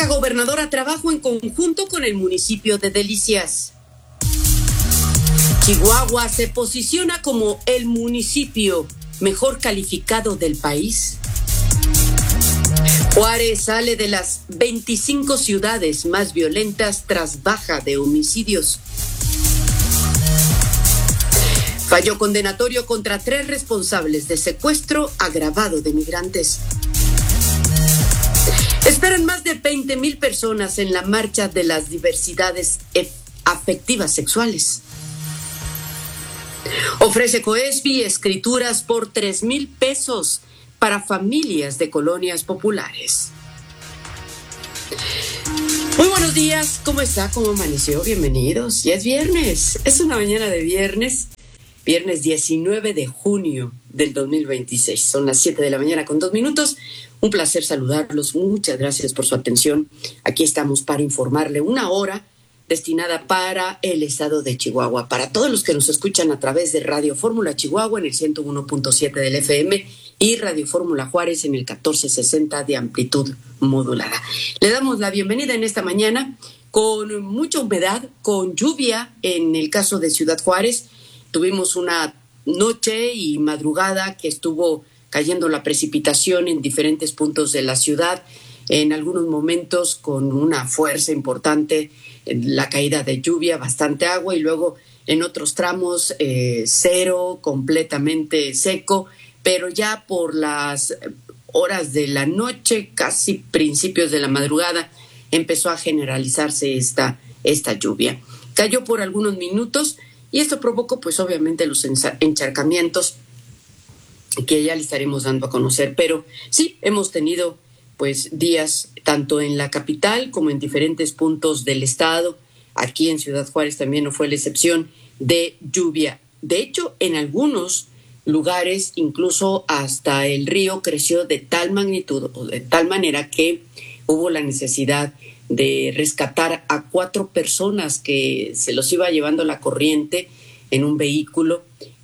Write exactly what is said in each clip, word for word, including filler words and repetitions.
gobernadora trabajó en conjunto con el municipio de Delicias. Chihuahua se posiciona como el municipio mejor calificado del país. Juárez sale de las veinticinco ciudades más violentas tras baja de homicidios. Fallo condenatorio contra tres responsables de secuestro agravado de migrantes. Esperan más de veinte mil personas en la marcha de las diversidades afectivas sexuales. Ofrece COESBI escrituras por tres mil pesos para familias de colonias populares. Muy buenos días, ¿cómo está? ¿Cómo amaneció? Bienvenidos. Ya es viernes, es una mañana de viernes, viernes diecinueve de junio del dos mil veintiséis. Son las siete de la mañana con dos minutos. Un placer saludarlos, muchas gracias por su atención. Aquí estamos para informarle una hora destinada para el estado de Chihuahua, para todos los que nos escuchan a través de Radio Fórmula Chihuahua en el ciento uno punto siete del F M y Radio Fórmula Juárez en el catorce sesenta de amplitud modulada. Le damos la bienvenida en esta mañana con mucha humedad, con lluvia en el caso de Ciudad Juárez. Tuvimos una noche y madrugada que estuvo cayendo la precipitación en diferentes puntos de la ciudad, en algunos momentos con una fuerza importante, la caída de lluvia, bastante agua, y luego en otros tramos eh, cero, completamente seco, pero ya por las horas de la noche, casi principios de la madrugada, empezó a generalizarse esta, esta lluvia. Cayó por algunos minutos y esto provocó pues obviamente los encharcamientos que ya le estaremos dando a conocer, pero sí, hemos tenido pues días tanto en la capital como en diferentes puntos del estado. Aquí en Ciudad Juárez también no fue la excepción de lluvia. De hecho, en algunos lugares incluso hasta el río creció de tal magnitud o de tal manera que hubo la necesidad de rescatar a cuatro personas que se los iba llevando la corriente en un vehículo,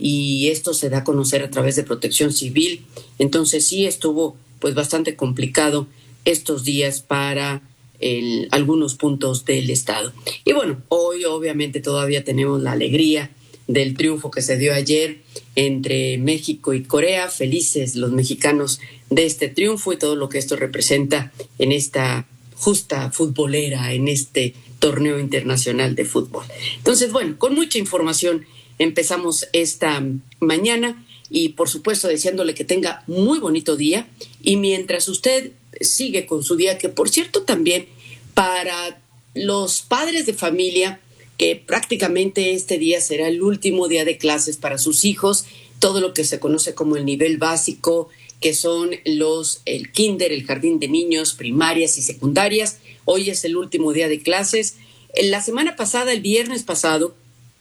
y esto se da a conocer a través de Protección Civil. Entonces sí estuvo pues bastante complicado estos días para el, algunos puntos del estado. Y bueno, hoy obviamente todavía tenemos la alegría del triunfo que se dio ayer entre México y Corea. Felices los mexicanos de este triunfo y todo lo que esto representa en esta justa futbolera, en este torneo internacional de fútbol. Entonces, bueno, con mucha información empezamos esta mañana y por supuesto deseándole que tenga muy bonito día, y mientras usted sigue con su día, que por cierto también para los padres de familia, que prácticamente este día será el último día de clases para sus hijos, todo lo que se conoce como el nivel básico, que son los el kinder, el jardín de niños, primarias y secundarias. Hoy es el último día de clases. En la semana pasada, el viernes pasado,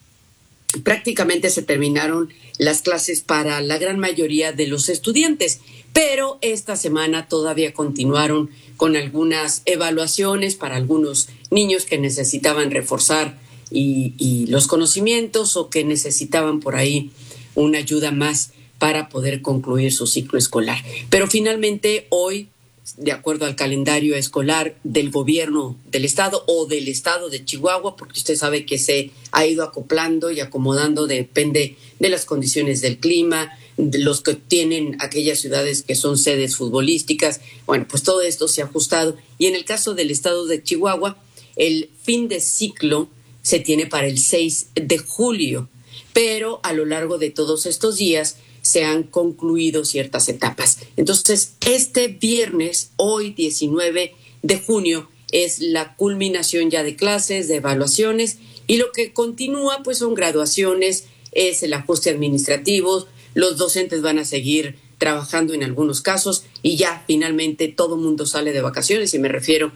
prácticamente se terminaron las clases para la gran mayoría de los estudiantes, pero esta semana todavía continuaron con algunas evaluaciones para algunos niños que necesitaban reforzar y, y los conocimientos, o que necesitaban por ahí una ayuda más para poder concluir su ciclo escolar. Pero finalmente hoy, de acuerdo al calendario escolar del gobierno del estado o del estado de Chihuahua, porque usted sabe que se ha ido acoplando y acomodando, depende de las condiciones del clima, de los que tienen aquellas ciudades que son sedes futbolísticas. Bueno, pues todo esto se ha ajustado, y en el caso del estado de Chihuahua, el fin de ciclo se tiene para el seis de julio, pero a lo largo de todos estos días se han concluido ciertas etapas. Entonces, este viernes, hoy diecinueve de junio, es la culminación ya de clases, de evaluaciones, y lo que continúa pues son graduaciones, es el ajuste administrativo, los docentes van a seguir trabajando en algunos casos, y ya finalmente todo mundo sale de vacaciones, y me refiero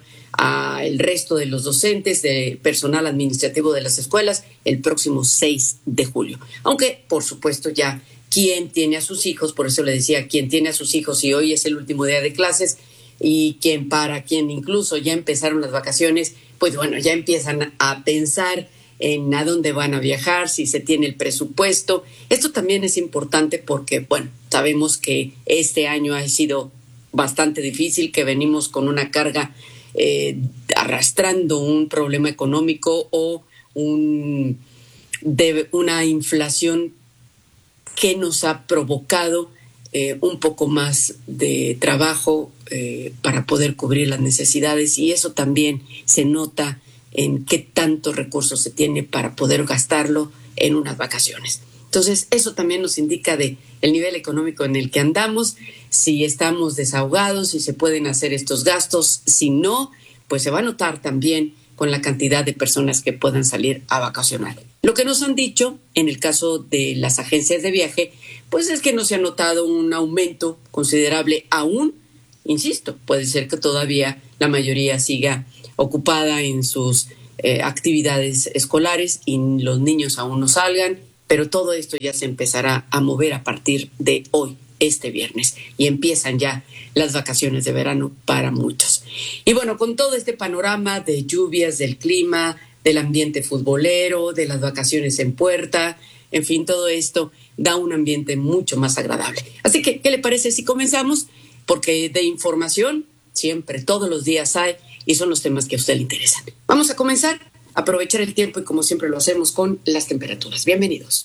al resto de los docentes, de personal administrativo de las escuelas, el próximo seis de julio. Aunque, por supuesto, ya quien tiene a sus hijos, por eso le decía, quien tiene a sus hijos y hoy es el último día de clases, y quien para quien incluso ya empezaron las vacaciones, pues bueno, ya empiezan a pensar en a dónde van a viajar, si se tiene el presupuesto. Esto también es importante porque, bueno, sabemos que este año ha sido bastante difícil, que venimos con una carga eh, arrastrando un problema económico o un, de, una inflación que nos ha provocado eh, un poco más de trabajo eh, para poder cubrir las necesidades, y eso también se nota en qué tantos recursos se tiene para poder gastarlo en unas vacaciones. Entonces, eso también nos indica de el nivel económico en el que andamos, si estamos desahogados, si se pueden hacer estos gastos, si no, pues se va a notar también con la cantidad de personas que puedan salir a vacacionar. Lo que nos han dicho en el caso de las agencias de viaje, pues es que no se ha notado un aumento considerable aún. Insisto, puede ser que todavía la mayoría siga ocupada en sus eh, actividades escolares y los niños aún no salgan, pero todo esto ya se empezará a mover a partir de hoy, este viernes, y empiezan ya las vacaciones de verano para muchos. Y bueno, con todo este panorama de lluvias, del clima, del ambiente futbolero, de las vacaciones en puerta, en fin, todo esto da un ambiente mucho más agradable. Así que, ¿qué le parece si comenzamos? Porque de información siempre, todos los días hay, y son los temas que a usted le interesan. Vamos a comenzar, aprovechar el tiempo y como siempre lo hacemos con las temperaturas. Bienvenidos.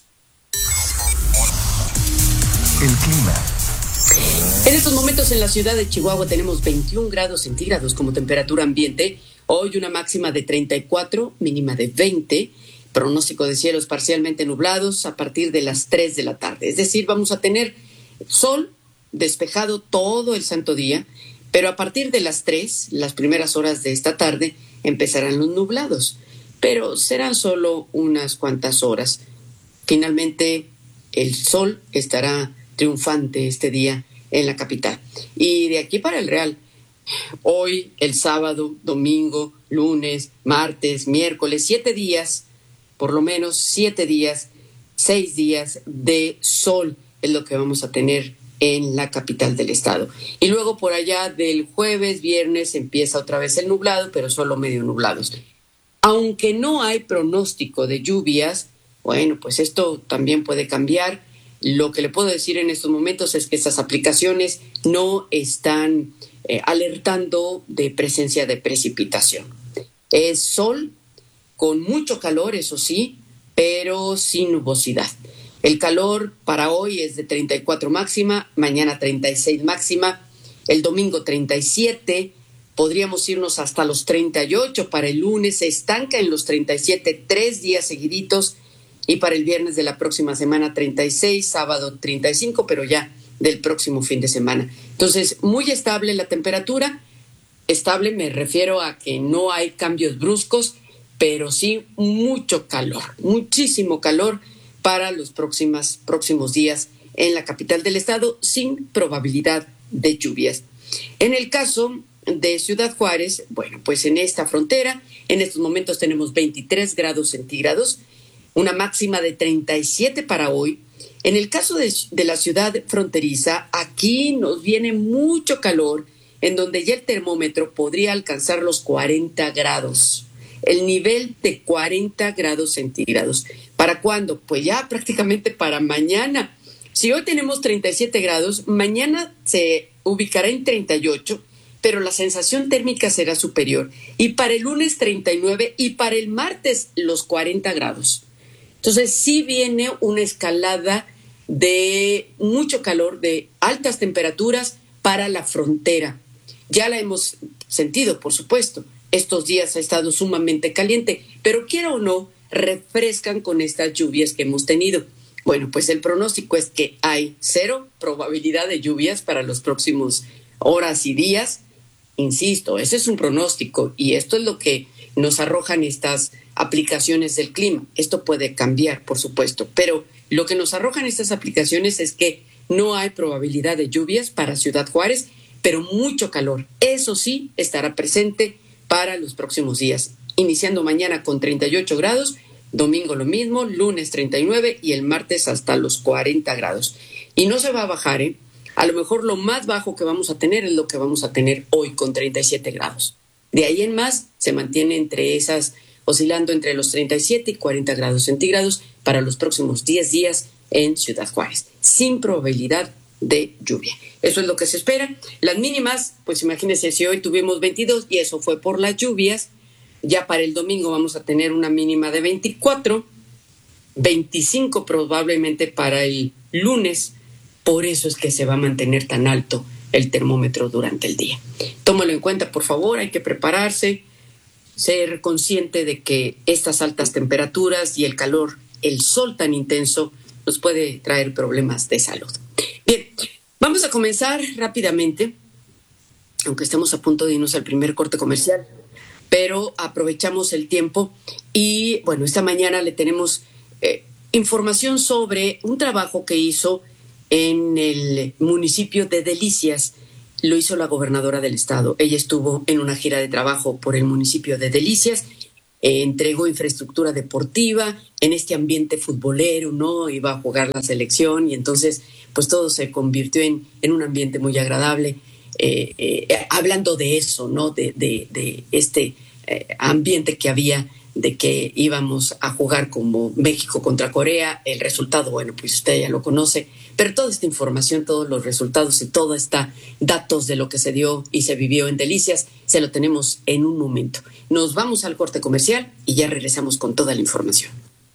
El clima. En estos momentos en la ciudad de Chihuahua tenemos veintiún grados centígrados como temperatura ambiente. Hoy una máxima de treinta y cuatro, mínima de veinte. Pronóstico de cielos parcialmente nublados a partir de las tres de la tarde. Es decir, vamos a tener sol despejado todo el santo día, pero a partir de las tres, las primeras horas de esta tarde, empezarán los nublados. Pero serán solo unas cuantas horas. Finalmente, el sol estará triunfante este día en la capital. Y de aquí para el Real, hoy, el sábado, domingo, lunes, martes, miércoles, siete días, por lo menos siete días, seis días de sol es lo que vamos a tener en la capital del estado. Y luego por allá del jueves, viernes, empieza otra vez el nublado, pero solo medio nublados. Aunque no hay pronóstico de lluvias, bueno, pues esto también puede cambiar. Lo que le puedo decir en estos momentos es que estas aplicaciones no están eh, alertando de presencia de precipitación. Es sol con mucho calor, eso sí, pero sin nubosidad. El calor para hoy es de treinta y cuatro máxima, mañana treinta y seis máxima, el domingo treinta y siete, podríamos irnos hasta los treinta y ocho, para el lunes se estanca en los treinta y siete tres días seguiditos, y para el viernes de la próxima semana treinta y seis, sábado treinta y cinco, pero ya del próximo fin de semana. Entonces, muy estable la temperatura. Estable me refiero a que no hay cambios bruscos, pero sí mucho calor, muchísimo calor para los próximos, próximos días en la capital del estado, sin probabilidad de lluvias. En el caso de Ciudad Juárez, bueno, pues en esta frontera, en estos momentos tenemos veintitrés grados centígrados, una máxima de treinta y siete para hoy. En el caso de, de la ciudad fronteriza, aquí nos viene mucho calor, en donde ya el termómetro podría alcanzar los cuarenta grados. El nivel de cuarenta grados centígrados. ¿Para cuándo? Pues ya prácticamente para mañana. Si hoy tenemos treinta y siete grados, mañana se ubicará en treinta y ocho, pero la sensación térmica será superior. Y para el lunes treinta y nueve y para el martes los cuarenta grados. Entonces sí viene una escalada de mucho calor, de altas temperaturas para la frontera. Ya la hemos sentido, por supuesto. Estos días ha estado sumamente caliente, pero quiera o no, refrescan con estas lluvias que hemos tenido. Bueno, pues el pronóstico es que hay cero probabilidad de lluvias para los próximos horas y días. Insisto, ese es un pronóstico y esto es lo que nos arrojan estas aplicaciones del clima. Esto puede cambiar, por supuesto, pero lo que nos arrojan estas aplicaciones es que no hay probabilidad de lluvias para Ciudad Juárez, pero mucho calor. Eso sí estará presente para los próximos días, iniciando mañana con treinta y ocho grados, domingo lo mismo, lunes treinta y nueve y el martes hasta los cuarenta grados. Y no se va a bajar, ¿eh? A lo mejor lo más bajo que vamos a tener es lo que vamos a tener hoy con treinta y siete grados. De ahí en más se mantiene entre esas, oscilando entre los treinta y siete y cuarenta grados centígrados para los próximos diez días en Ciudad Juárez, sin probabilidad de lluvia. Eso es lo que se espera. Las mínimas, pues imagínense, si hoy tuvimos veintidós y eso fue por las lluvias, ya para el domingo vamos a tener una mínima de veinticuatro, veinticinco probablemente para el lunes. Por eso es que se va a mantener tan alto el termómetro durante el día. Tómalo en cuenta, por favor, hay que prepararse, ser consciente de que estas altas temperaturas y el calor, el sol tan intenso, nos puede traer problemas de salud. Bien, vamos a comenzar rápidamente, aunque estemos a punto de irnos al primer corte comercial, pero aprovechamos el tiempo y, bueno, esta mañana le tenemos eh, información sobre un trabajo que hizo en el municipio de Delicias. Lo hizo la gobernadora del estado. Ella estuvo en una gira de trabajo por el municipio de Delicias, eh, entregó infraestructura deportiva en este ambiente futbolero, ¿no? Iba a jugar la selección y entonces pues todo se convirtió en, en un ambiente muy agradable. Eh, eh, hablando de eso, ¿no? De, de, de este eh, ambiente que había, de que íbamos a jugar como México contra Corea. El resultado, bueno, pues usted ya lo conoce, pero toda esta información, todos los resultados y todos estos datos de lo que se dio y se vivió en Delicias, se lo tenemos en un momento. Nos vamos al corte comercial y ya regresamos con toda la información.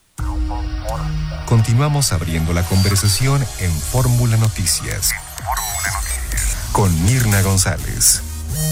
Continuamos abriendo la conversación en Fórmula Noticias con Mirna González.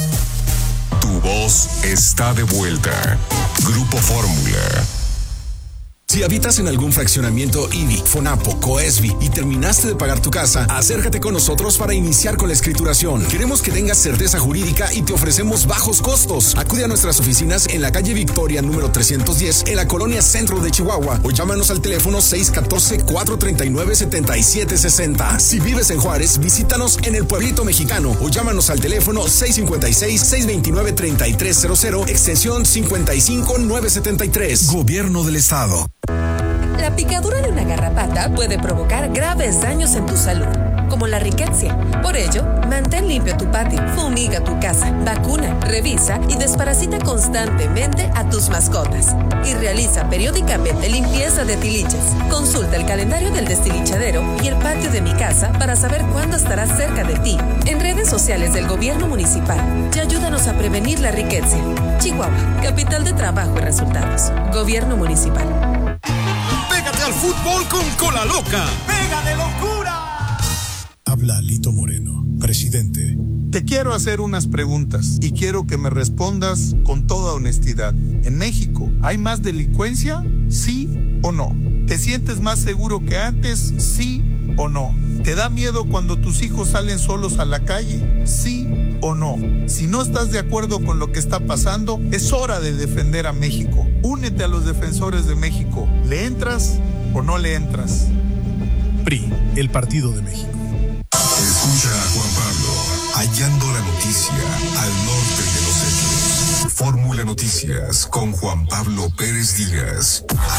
Tu voz está de vuelta. Grupo Fórmula. Si habitas en algún fraccionamiento I B I, FONAPO, COESBI y terminaste de pagar tu casa, acércate con nosotros para iniciar con la escrituración. Queremos que tengas certeza jurídica y te ofrecemos bajos costos. Acude a nuestras oficinas en la calle Victoria número trescientos diez en la colonia Centro de Chihuahua o llámanos al teléfono seis uno cuatro, cuatro tres nueve, siete siete seis cero. Si vives en Juárez, visítanos en el Pueblito Mexicano o llámanos al teléfono seis cinco seis, seis dos nueve, tres tres cero cero, extensión cinco cinco nueve siete tres. Gobierno del Estado. La picadura de una garrapata puede provocar graves daños en tu salud, como la riqueza. Por ello, mantén limpio tu patio, fumiga tu casa, vacuna, revisa y desparasita constantemente a tus mascotas. Y realiza periódicamente limpieza de tiliches. Consulta el calendario del destilichadero y el patio de mi casa para saber cuándo estará cerca de ti. En redes sociales del gobierno municipal y ayúdanos a prevenir la riqueza. Chihuahua, capital de trabajo y resultados. Gobierno municipal. Pégate al fútbol con Cola Loca. ¡Pega de locura! Habla Lito Moreno, presidente. Te quiero hacer unas preguntas y quiero que me respondas con toda honestidad. ¿En México hay más delincuencia? ¿Sí o no? ¿Te sientes más seguro que antes? ¿Sí o no? ¿Te da miedo cuando tus hijos salen solos a la calle? ¿Sí o no? Si no estás de acuerdo con lo que está pasando, es hora de defender a México. Únete a los defensores de México. ¿Le entras o no le entras? P R I, el Partido de México. Escucha a Juan Pablo, hallando la noticia al norte de los hechos. Fórmula Noticias con Juan Pablo Pérez Díaz.